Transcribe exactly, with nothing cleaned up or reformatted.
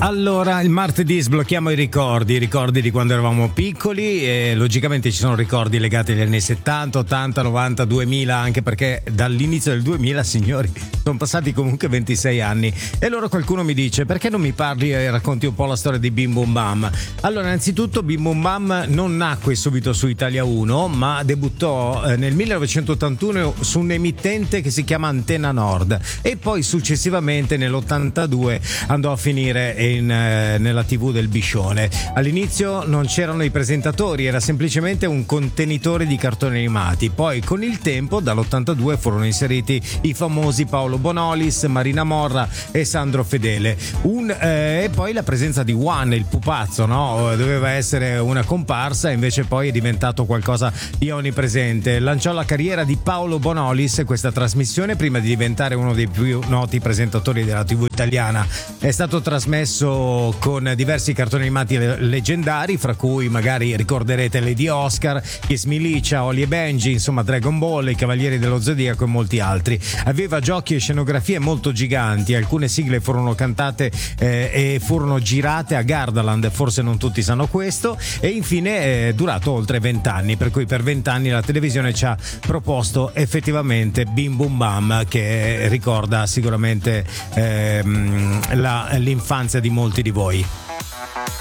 Allora, il martedì sblocchiamo i ricordi, i ricordi di quando eravamo piccoli e logicamente ci sono ricordi legati agli anni settanta, ottanta, novanta, duemila, anche perché dall'inizio del duemila, signori, sono passati comunque ventisei anni. E allora qualcuno mi dice: perché non mi parli e racconti un po' la storia di Bim Bum Bam? Allora, innanzitutto Bim Bum Bam non nacque subito su Italia uno, ma debuttò eh, nel millenovecentottantuno su un emittente che si chiama Antenna Nord e poi successivamente nell'ottantadue andò a finire in, eh, nella tivù del Biscione. All'inizio non c'erano i presentatori, era semplicemente un contenitore di cartoni animati. Poi con il tempo, dall'ottantadue, furono inseriti i famosi Paolo Bonolis, Marina Morra e Sandro Fedele. Un, eh, e poi la presenza di Juan, il pupazzo, no? Doveva essere una comparsa, invece poi è diventato qualcosa di onnipresente. Lanciò la carriera di Paolo Bonolis questa trasmissione prima di diventare uno dei più noti presentatori della tivù italiana. È stato trasmesso con diversi cartoni animati leggendari, fra cui magari ricorderete Lady Oscar, Kiss Milicia, Oli e Benji, insomma Dragon Ball, i Cavalieri dello Zodiaco e molti altri. Aveva giochi e scenografie molto giganti, alcune sigle furono cantate eh, e furono girate a Gardaland, forse non tutti sanno questo, e infine è durato oltre vent'anni, per cui per vent'anni la televisione ci ha proposto effettivamente Bim Bum Bam, che ricorda sicuramente ehm, la, l'infanzia di molti di voi.